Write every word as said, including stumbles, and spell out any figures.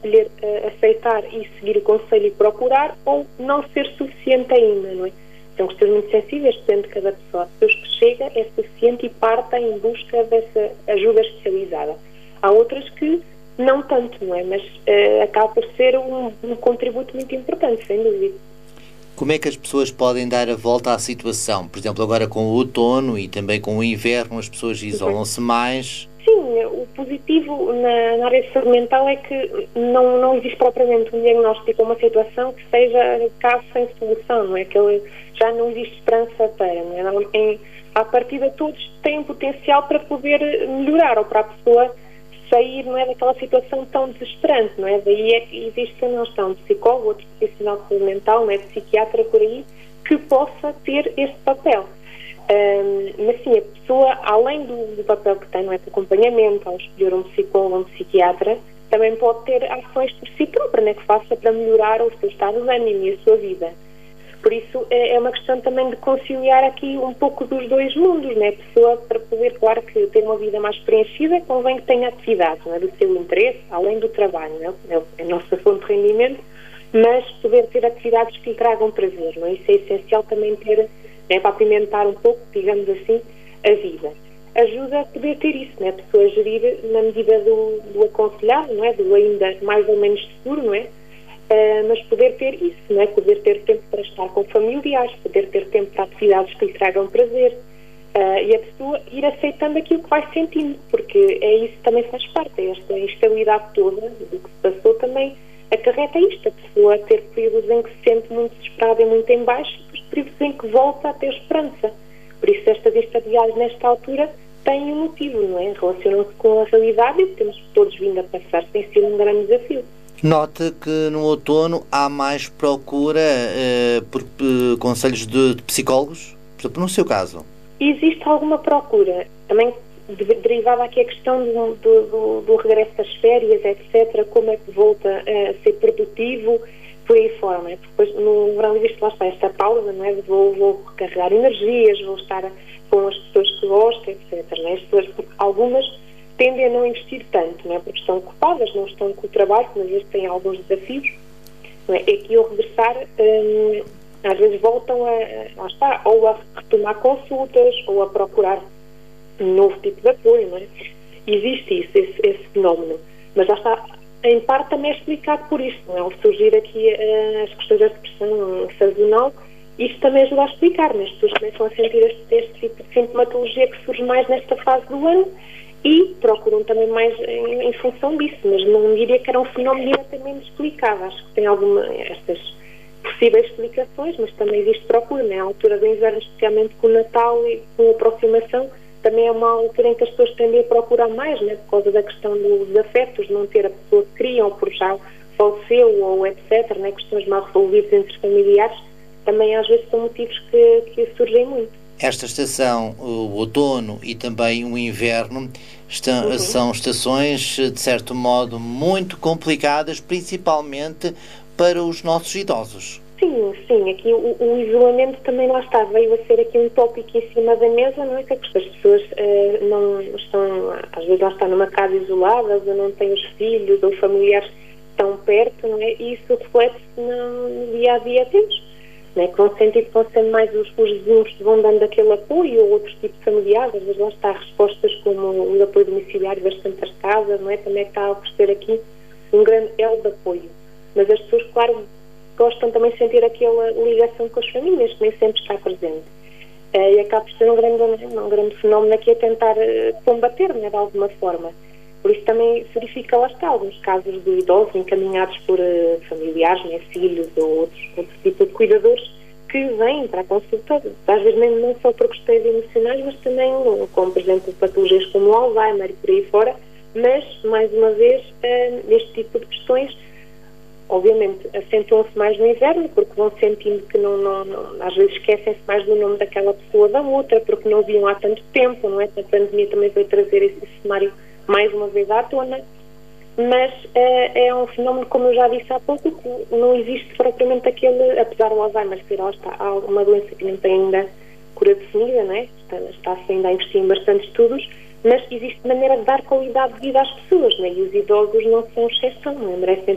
escolher uh, aceitar e seguir o conselho e procurar, ou não ser suficiente ainda, não é? São questões muito sensíveis, depende de cada pessoa. Há pessoas que chega, é suficiente e partem em busca dessa ajuda especializada. Há outras que não tanto, não é? Mas uh, acaba por ser um, um contributo muito importante, sem dúvida. Como é que as pessoas podem dar a volta à situação? Por exemplo, agora com o outono e também com o inverno, as pessoas isolam-se uhum. mais. Sim, o positivo na, na área de saúde mental é que não, não existe propriamente um diagnóstico ou uma situação que seja caso sem solução, não é? Que já não existe esperança para, não é? Em, à partida todos têm potencial para poder melhorar ou para a pessoa sair, não é, daquela situação tão desesperante, não é? Daí é que existe não está um psicólogo, outro profissional de saúde mental, não é, psiquiatra por aí, que possa ter este papel. Um, mas sim, a pessoa, além do, do papel que tem, não é, de acompanhamento, ao escolher um psicólogo ou um psiquiatra, também pode ter ações por si própria, né, que faça para melhorar o seu estado de ânimo e a sua vida. Por isso, é uma questão também de conciliar aqui um pouco dos dois mundos, né? A pessoa, para poder, claro, que ter uma vida mais preenchida, convém que tenha atividades, não é? Do seu interesse, além do trabalho, não é? É a nossa fonte de rendimento, mas poder ter atividades que lhe tragam prazer, não é? Isso é essencial também ter, né, para apimentar um pouco, digamos assim, a vida. Ajuda a poder ter isso, né? A pessoa gerir na medida do, do aconselhado, não é? Do ainda mais ou menos seguro, não é? Uh, mas poder ter isso, não é? Poder ter tempo para estar com familiares, poder ter tempo para atividades que lhe tragam prazer, uh, e a pessoa ir aceitando aquilo que vai sentindo, porque é isso que também faz parte, é esta instabilidade toda do que se passou também acarreta isto, a pessoa ter períodos em que se sente muito desesperada e muito em baixo, e depois períodos em que volta a ter esperança. Por isso estas instabilidades nesta altura têm um motivo, não é? Relacionam-se com a realidade e temos todos vindo a passar, tem sido um grande desafio. Nota que no outono há mais procura uh, por uh, conselhos de, de psicólogos? Por exemplo, no seu caso? Existe alguma procura. Também de, derivada aqui a questão do, do, do, do regresso das férias, etcétera. Como é que volta a ser produtivo, por aí fora, não é? Porque depois no verão existe lá está esta pausa, não é? Vou, vou recarregar energias, vou estar com as pessoas que gostam, etcétera. Não é? As pessoas, algumas tendem a não investir tanto, não é? Porque estão ocupadas, não estão com o trabalho, mas às vezes têm alguns desafios, não é? É que ao regressar, hum, às vezes voltam a, lá está, ou a retomar consultas, ou a procurar um novo tipo de apoio, não é? Existe isso, esse, esse fenómeno. Mas lá está, em parte também é explicado por isto, não é? Ao surgir aqui uh, as questões da depressão sazonal, isto também ajuda a explicar, né? As pessoas começam a sentir este, este tipo de sintomatologia que surge mais nesta fase do ano, e procuram também mais em, em função disso, mas não diria que era um fenómeno diretamente explicado. Acho que tem algumas estas possíveis explicações, mas também existe procura, né? A altura do inverno, especialmente com o Natal e com a aproximação, também é uma altura em que as pessoas tendem a procurar mais, né? Por causa da questão dos afetos, não ter a pessoa que queriam, ou por já faleceu, ou etcétera, né? Questões mal resolvidas entre os familiares, também às vezes são motivos que, que surgem muito. Esta estação, o outono e também o inverno, estão, uhum. são estações, de certo modo, muito complicadas, principalmente para os nossos idosos. Sim, sim. Aqui o, o isolamento também lá está, veio a ser aqui um tópico em cima da mesa, não é? Que as pessoas uh, não estão, às vezes lá está numa casa isoladas, ou não têm os filhos ou familiares tão perto, não é? E isso reflete-se no dia-a-dia deles. Né, que vão sentir que vão ser mais os, os vizinhos que vão dando aquele apoio, ou outros tipos de familiares, às vezes lá está respostas como o apoio domiciliário das tantas casas, não é? Também está a oferecer aqui um grande elo de apoio. Mas as pessoas, claro, gostam também de sentir aquela ligação com as famílias, que nem sempre está presente. Uh, e acaba por ser um grande, um grande fenómeno aqui a tentar uh, combater, né, de alguma forma. Por isso também se verifica, lá está, alguns casos de idosos encaminhados por uh, familiares, né, filhos ou outros, outro tipo de cuidadores que vêm para a consulta, às vezes nem, não só por questões emocionais, mas também como, por exemplo, patologias como o Alzheimer e por aí fora, mas, mais uma vez, uh, este tipo de questões, obviamente, acentuam-se mais no inverno, porque vão sentindo que não, não, não às vezes esquecem-se mais do nome daquela pessoa da outra, porque não viam há tanto tempo, não é? A pandemia também veio trazer esse, esse cenário mais uma vez à tona, mas uh, é um fenómeno, como eu já disse há pouco, que não existe propriamente aquele, apesar do Alzheimer ser está, uma doença que não tem ainda cura definida, não é? Está, está-se ainda a investir em bastantes estudos, mas existe maneira de dar qualidade de vida às pessoas, não é? E os idosos não são exceção, não é? Merecem